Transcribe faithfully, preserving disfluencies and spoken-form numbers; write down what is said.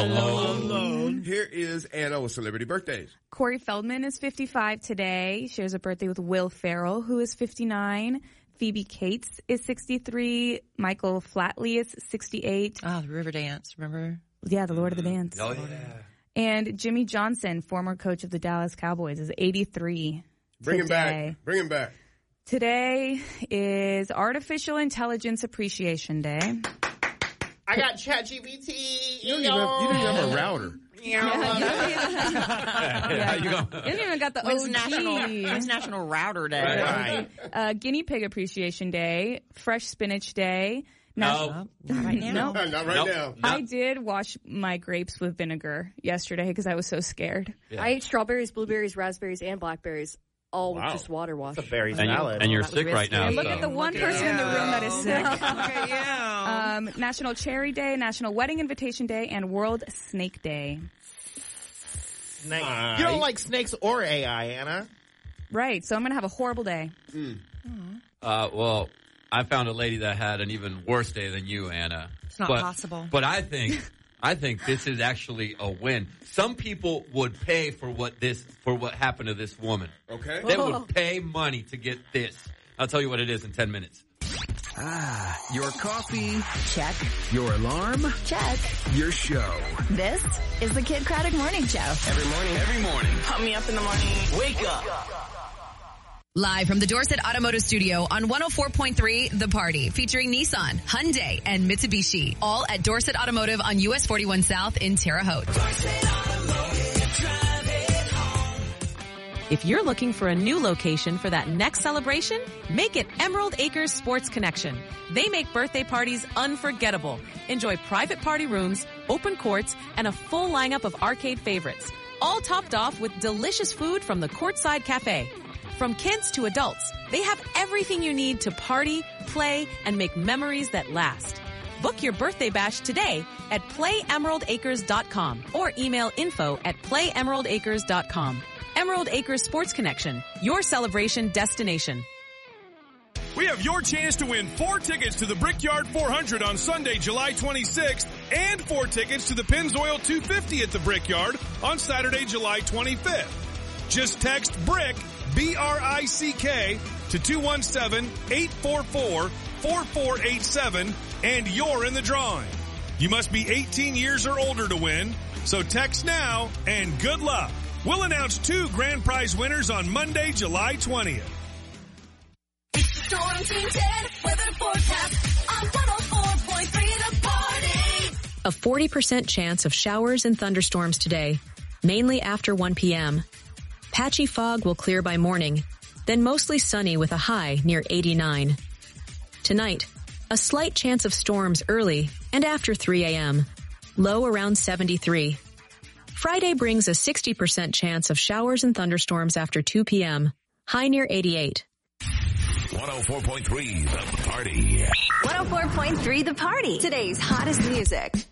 Hello. Hello. Here is Anna with celebrity birthdays. Corey Feldman is fifty-five today. Shares a birthday with Will Ferrell, who is fifty-nine. Phoebe Cates is sixty-three. Michael Flatley is sixty-eight. Oh, the Riverdance, remember? Yeah, the Lord of the Dance. Oh, yeah. And Jimmy Johnson, former coach of the Dallas Cowboys, is eighty-three. Bring him today. back. Bring him back. Today is Artificial Intelligence Appreciation Day. I got ChatGPT. You, you didn't even have a router. Yeah, Yeah, you go. You didn't even got the When's O G. National, when's National Router Day? Right. Uh, Guinea Pig Appreciation Day, Fresh Spinach Day. No. Not right now. No. Not right Nope. now. I did wash my grapes with vinegar yesterday because I was so scared. Yeah. I ate strawberries, blueberries, raspberries, and blackberries, all Wow. with just water wash. It's a berry And, you, salad. and you're That was sick right risky. now. And look so. at the one person in the room that is sick. Look at you. Um, National Cherry Day, National Wedding Invitation Day, and World Snake Day. Snake. You don't like snakes or A I, Anna. Right, so I'm going to have a horrible day. Uh, well, I found a lady that had an even worse day than you, Anna. It's not but, possible. But I think, I think this is actually a win. Some people would pay for what this, for what happened to this woman. Okay. They would pay money to get this. I'll tell you what it is in ten minutes. Ah, your coffee. Check. Your alarm. Check. Your show. This is the Kid Craddock Morning Show. Every morning. Every morning. Pump me up in the morning. Wake up. Live from the Dorset Automotive Studio on one oh four point three The Party, featuring Nissan, Hyundai, and Mitsubishi. All at Dorset Automotive on U S forty-one South in Terre Haute. If you're looking for a new location for that next celebration, make it Emerald Acres Sports Connection. They make birthday parties unforgettable. Enjoy private party rooms, open courts, and a full lineup of arcade favorites. All topped off with delicious food from the Courtside Cafe. From kids to adults, they have everything you need to party, play, and make memories that last. Book your birthday bash today at play emerald acres dot com or email info at play emerald acres dot com. Emerald Acres Sports Connection, your celebration destination. We have your chance to win four tickets to the Brickyard four hundred on Sunday, July twenty-sixth, and four tickets to the Pennzoil two fifty at the Brickyard on Saturday, July twenty-fifth. Just text BRICK, B R I C K, to two one seven, eight four four, four four eight seven, and you're in the drawing. You must be eighteen years or older to win, so text now and good luck. We'll announce two grand prize winners on Monday, July twentieth. Storm Team ten weather forecast on one oh four point three The Party. A forty percent chance of showers and thunderstorms today, mainly after one p.m. Patchy fog will clear by morning, then mostly sunny with a high near eighty-nine. Tonight, a slight chance of storms early and after three a.m., low around seventy-three. Friday brings a sixty percent chance of showers and thunderstorms after two p.m., high near eighty-eight. one oh four point three The Party. one oh four point three The Party. Today's hottest music.